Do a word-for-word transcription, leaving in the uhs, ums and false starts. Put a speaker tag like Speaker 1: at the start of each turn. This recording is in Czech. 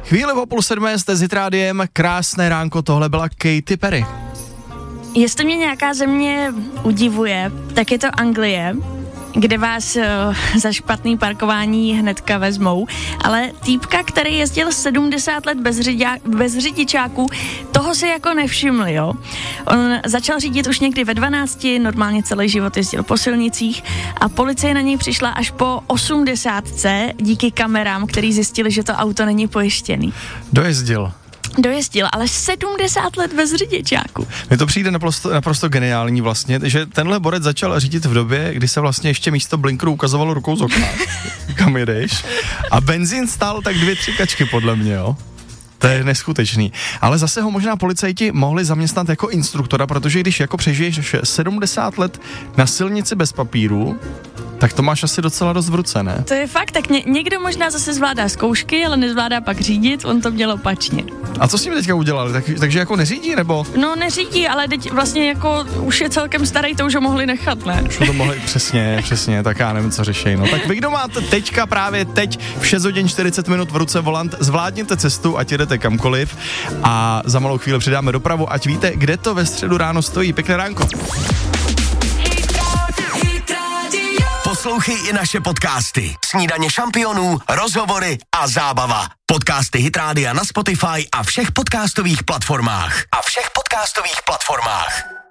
Speaker 1: Chvíli o půl sedmé jste s Hit Rádiem, krásné ránko, tohle byla Katy Perry.
Speaker 2: Jestli mě nějaká země udivuje, tak je to Anglie, kde vás uh, za špatný parkování hnedka vezmou, ale týpka, který jezdil sedmdesát let bez, řidia, bez řidičáků, toho si jako nevšiml, jo. On začal řídit už někdy ve dvanácti, normálně celý život jezdil po silnicích a policie na něj přišla až po osmdesátce díky kamerám, který zjistili, že to auto není pojištěný.
Speaker 1: Dojezdil.
Speaker 2: Dojezdil, ale sedmdesát let bez řidičáku.
Speaker 1: Mně to přijde naprosto, naprosto geniální vlastně, že tenhle borec začal řídit v době, kdy se vlastně ještě místo blinkru ukazovalo rukou z okna, kam jedeš. A benzín stál tak dvě, tři kačky podle mě, jo. To je neskutečný. Ale zase ho možná policajti mohli zaměstnat jako instruktora, protože když jako přežiješ sedmdesát let na silnici bez papíru, tak to máš asi docela dost v ruce, ne?
Speaker 2: To je fakt, tak ně, někdo možná zase zvládá zkoušky, ale nezvládá pak řídit, on to měl opačně.
Speaker 1: A co s ním teďka udělali? Tak, takže jako neřídí, nebo?
Speaker 2: No neřídí, ale teď vlastně jako už je celkem starý, to už ho mohli nechat, ne?
Speaker 1: Už to mohli, přesně, přesně, tak já nevím, co řeší. No tak vy, kdo máte teďka právě teď v šest hodin čtyřicet minut v ruce volant, zvládněte cestu, ať jedete kamkoliv a za malou chvíli přidáme dopravu, ať víte, kde to ve středu ráno stojí. Pěkné ránko.
Speaker 3: Poslouchej i naše podcasty. Snídaně šampionů, rozhovory a zábava. Podcasty Hit Rádia na Spotify a všech podcastových platformách. A všech podcastových platformách.